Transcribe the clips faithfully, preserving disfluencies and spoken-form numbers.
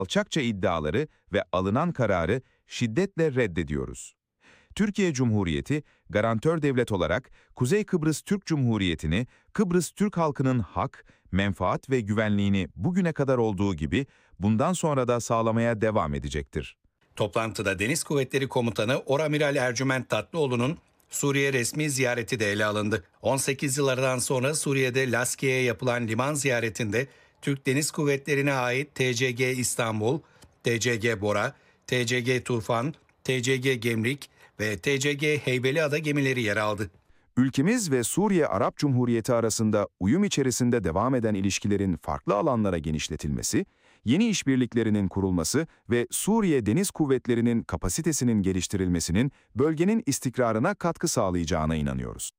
alçakça iddiaları ve alınan kararı şiddetle reddediyoruz. Türkiye Cumhuriyeti, garantör devlet olarak Kuzey Kıbrıs Türk Cumhuriyeti'ni, Kıbrıs Türk halkının hak, menfaat ve güvenliğini bugüne kadar olduğu gibi bundan sonra da sağlamaya devam edecektir. Toplantıda Deniz Kuvvetleri Komutanı Oramiral Ercüment Tatlıoğlu'nun Suriye resmi ziyareti de ele alındı. on sekiz yıllardan sonra Suriye'de Laskiye'ye yapılan liman ziyaretinde Türk Deniz Kuvvetleri'ne ait T C G İstanbul, T C G Bora, T C G Tufan, T C G Gemlik ve T C G Heybeliada gemileri yer aldı. Ülkemiz ve Suriye Arap Cumhuriyeti arasında uyum içerisinde devam eden ilişkilerin farklı alanlara genişletilmesi, yeni işbirliklerinin kurulması ve Suriye Deniz Kuvvetleri'nin kapasitesinin geliştirilmesinin bölgenin istikrarına katkı sağlayacağına inanıyoruz.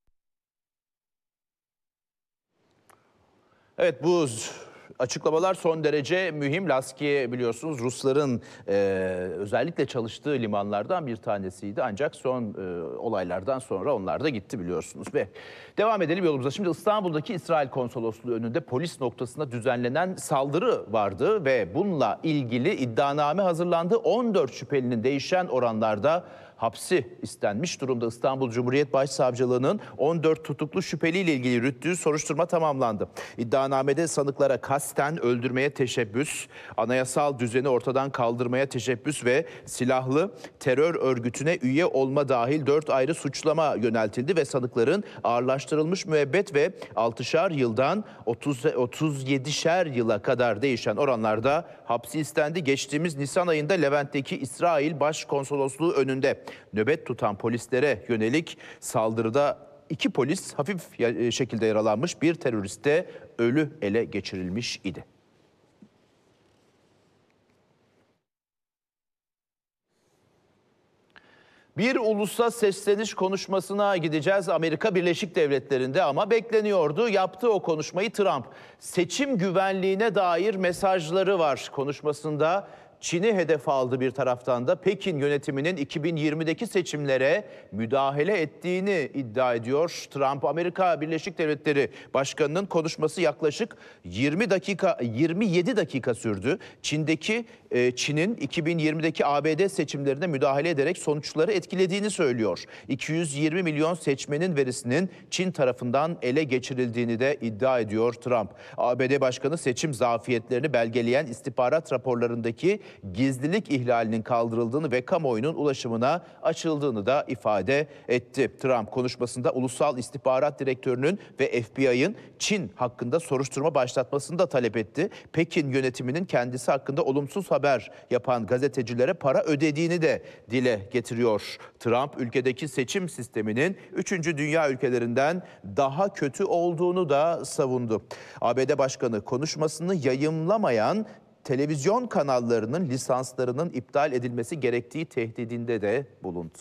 Evet, bu açıklamalar son derece mühim. Laskiye biliyorsunuz Rusların e, özellikle çalıştığı limanlardan bir tanesiydi. Ancak son e, olaylardan sonra onlar da gitti biliyorsunuz. Ve devam edelim yolumuza. Şimdi İstanbul'daki İsrail Konsolosluğu önünde polis noktasında düzenlenen saldırı vardı ve bununla ilgili iddianame hazırlandı. on dört şüphelinin değişen oranlarda hapsi istenmiş durumda. İstanbul Cumhuriyet Başsavcılığı'nın on dört tutuklu şüpheliyle ilgili yürüttüğü soruşturma tamamlandı. İddianamede sanıklara kasten öldürmeye teşebbüs, anayasal düzeni ortadan kaldırmaya teşebbüs ve silahlı terör örgütüne üye olma dahil dört ayrı suçlama yöneltildi ve sanıkların ağırlaştırılmış müebbet ve altışar yıldan otuz yedişer yıla kadar değişen oranlarda hapsi istendi. Geçtiğimiz Nisan ayında Levent'teki İsrail Başkonsolosluğu önünde nöbet tutan polislere yönelik saldırıda iki polis hafif şekilde yaralanmış, bir terörist de ölü ele geçirilmiş idi. Bir ulusa sesleniş konuşmasına gideceğiz Amerika Birleşik Devletleri'nde ama bekleniyordu. Yaptığı o konuşmayı Trump. Seçim güvenliğine dair mesajları var konuşmasında. Çin'i hedef aldı bir taraftan da Pekin yönetiminin iki bin yirmideki seçimlere müdahale ettiğini iddia ediyor. Trump, Amerika Birleşik Devletleri Başkanı'nın konuşması yaklaşık yirmi dakika, yirmi yedi dakika sürdü. Çin'deki Çin'in iki bin yirmideki A B D seçimlerine müdahale ederek sonuçları etkilediğini söylüyor. iki yüz yirmi milyon seçmenin verisinin Çin tarafından ele geçirildiğini de iddia ediyor Trump. A B D Başkanı seçim zafiyetlerini belgeleyen istihbarat raporlarındaki gizlilik ihlalinin kaldırıldığını ve kamuoyunun ulaşımına açıldığını da ifade etti. Trump konuşmasında Ulusal İstihbarat Direktörü'nün ve F B I'ın Çin hakkında soruşturma başlatmasını da talep etti. Pekin yönetiminin kendisi hakkında olumsuz haber yapan gazetecilere para ödediğini de dile getiriyor. Trump ülkedeki seçim sisteminin üçüncü dünya ülkelerinden daha kötü olduğunu da savundu. A B D Başkanı konuşmasını yayımlamayan televizyon kanallarının lisanslarının iptal edilmesi gerektiği tehdidinde de bulundu.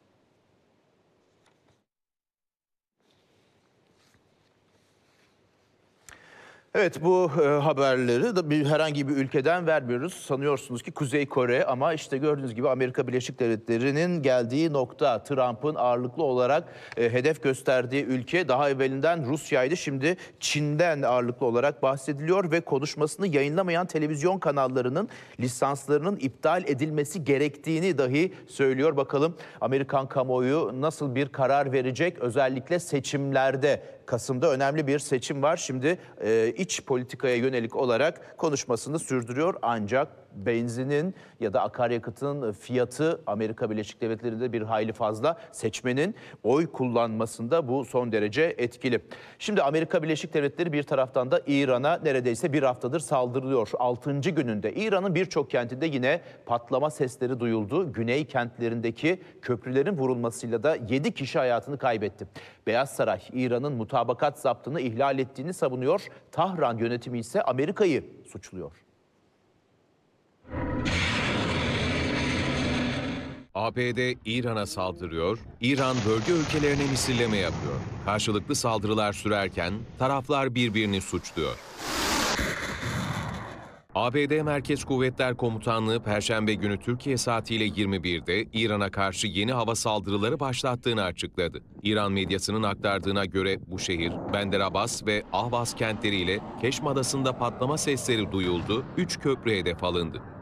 Evet, bu e, haberleri de bir, herhangi bir ülkeden vermiyoruz. Sanıyorsunuz ki Kuzey Kore ama işte gördüğünüz gibi Amerika Birleşik Devletleri'nin geldiği nokta, Trump'ın ağırlıklı olarak e, hedef gösterdiği ülke daha evvelinden Rusya'ydı. Şimdi Çin'den ağırlıklı olarak bahsediliyor ve konuşmasını yayınlamayan televizyon kanallarının lisanslarının iptal edilmesi gerektiğini dahi söylüyor. Bakalım Amerikan kamuoyu nasıl bir karar verecek, özellikle seçimlerde. Kasım'da önemli bir seçim var. Şimdi e, iç politikaya yönelik olarak konuşmasını sürdürüyor. Ancak benzinin ya da akaryakıtın fiyatı Amerika Birleşik Devletleri'nde bir hayli fazla. Seçmenin oy kullanmasında bu son derece etkili. Şimdi Amerika Birleşik Devletleri bir taraftan da İran'a neredeyse bir haftadır saldırılıyor. altıncı gününde İran'ın birçok kentinde yine patlama sesleri duyuldu. Güney kentlerindeki köprülerin vurulmasıyla da yedi kişi hayatını kaybetti. Beyaz Saray İran'ın mutabakat zaptını ihlal ettiğini savunuyor. Tahran yönetimi ise Amerika'yı suçluyor. A B D İran'a saldırıyor, İran bölge ülkelerine misilleme yapıyor. Karşılıklı saldırılar sürerken taraflar birbirini suçluyor. A B D Merkez Kuvvetler Komutanlığı Perşembe günü Türkiye saatiyle yirmi birde İran'a karşı yeni hava saldırıları başlattığını açıkladı. İran medyasının aktardığına göre bu şehir, Bender Abbas ve Ahvaz kentleriyle Keşm Adası'nda patlama sesleri duyuldu, üç köprü hedef alındı.